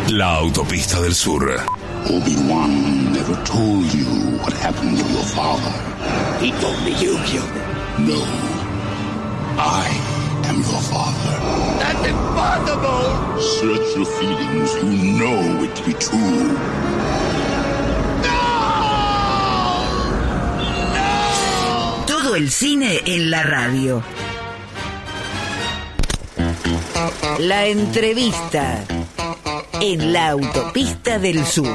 La autopista del sur. Obi-Wan never told you what happened to your father. He told me you killed him. No. I am your father. That's impossible! Search your feelings. You know it to be true. Todo el cine en la radio. La entrevista en la autopista del sur.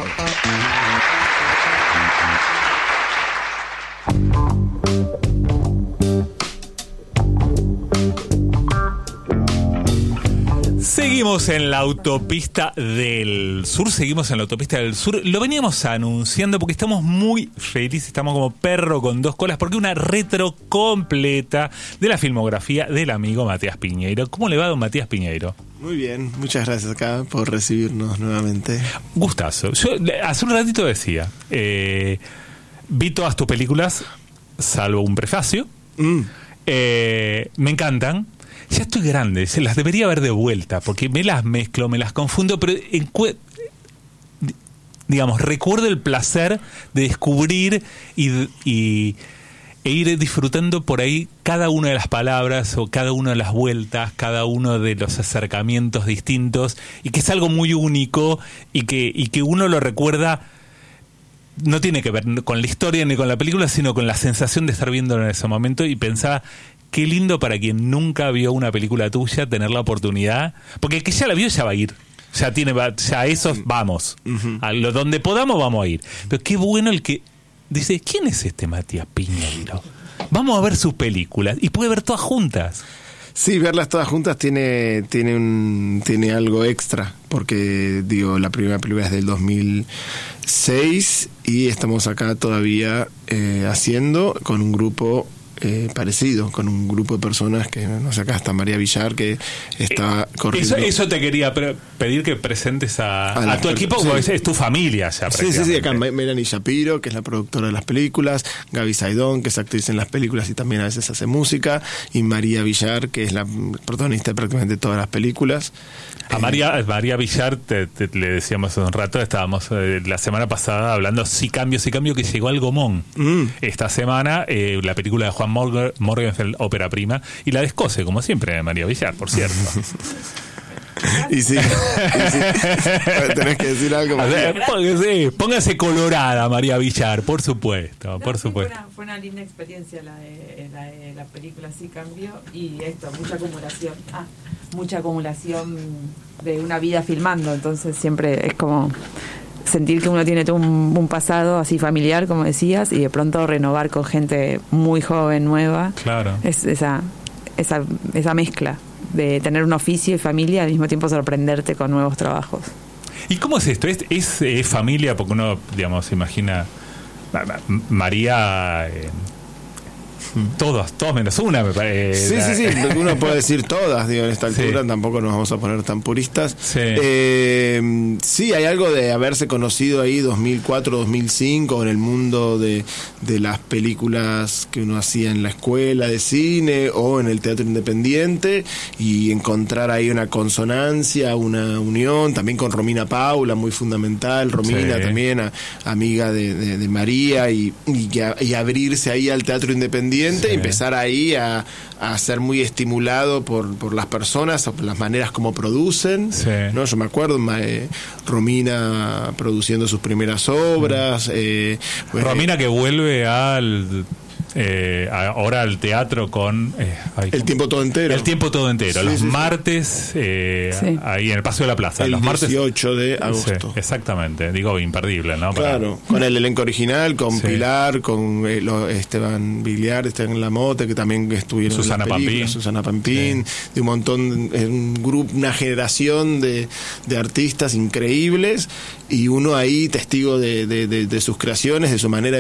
Seguimos en la autopista del sur, Lo veníamos anunciando porque estamos muy felices, estamos como perro con dos colas, porque una retro completa de la filmografía del amigo Matías Piñeiro. ¿Cómo le va, don Matías Piñeiro? Muy bien, muchas gracias acá por recibirnos nuevamente. Gustazo. Yo hace un ratito decía, vi todas tus películas, salvo un prefacio. Me encantan. Ya estoy grande, se las debería ver de vuelta, porque me las mezclo, me las confundo, pero digamos, recuerdo el placer de descubrir e ir disfrutando por ahí cada una de las palabras o cada una de las vueltas, cada uno de los acercamientos distintos, y que es algo muy único y que uno lo recuerda. No tiene que ver con la historia ni con la película, sino con la sensación de estar viéndolo en ese momento, y pensaba, qué lindo para quien nunca vio una película tuya tener la oportunidad, porque el que ya la vio ya va a ir, ya esos vamos, a lo donde podamos vamos a ir, pero qué bueno el que dice, ¿quién es este Matías Piñeiro? Vamos a ver sus películas, y puede ver todas juntas. Sí, verlas todas juntas tiene algo extra, porque digo, la primera película es del 2006 y estamos acá todavía haciendo con un grupo parecido, con un grupo de personas que, no sé, acá está María Villar, que está corriendo. Eso te quería pedir, que presentes a tu equipo, sí. Porque es tu familia ya. Sí, acá Melanie Shapiro, que es la productora de las películas, Gaby Saidón, que es actriz en las películas y también a veces hace música, y María Villar, que es la protagonista de prácticamente todas las películas. A María Villar le decíamos hace un rato, estábamos la semana pasada hablando Sí Cambio, que llegó al Gomón esta semana, la película de Juan Morgenfeld, ópera prima, y la descoce, como siempre, de María Villar, por cierto. Y sí. Tenés que decir algo. Póngase colorada, María Villar, por supuesto. Fue una linda experiencia la de la película Sí Cambio, y esto, mucha acumulación de una vida filmando, entonces siempre es como sentir que uno tiene todo un pasado así familiar, como decías, y de pronto renovar con gente muy joven, nueva. Claro. Es esa mezcla de tener un oficio y familia, al mismo tiempo sorprenderte con nuevos trabajos. ¿Y cómo es esto? ¿Es familia? Porque uno, digamos, se imagina María... Todos menos una, me parece. Sí, uno puede decir todas, digo, en esta altura, sí. Tampoco nos vamos a poner tan puristas. Sí. Sí, hay algo de haberse conocido ahí 2004, 2005 en el mundo de las películas que uno hacía en la escuela de cine o en el teatro independiente, y encontrar ahí una consonancia, una unión, también con Romina Paula, muy fundamental. Romina, sí. También amiga de María, y abrirse ahí al teatro independiente. Sí. Y empezar ahí a ser muy estimulado por las personas, o por las maneras como producen, sí. ¿No? Yo me acuerdo Romina produciendo sus primeras obras, Romina que vuelve ahora al teatro con El tiempo todo entero, sí, los martes, sí. Ahí en el Paseo de la Plaza, los martes 18 de agosto. Sí, exactamente, digo, imperdible, ¿no? Claro, con el elenco original, con sí. Pilar, con Esteban Vigliar, Esteban Lamote, que también estuvieron Susana en las películas, Susana Pampín, sí. De un montón, un grupo, una generación de artistas increíbles, y uno ahí testigo de sus creaciones, de su manera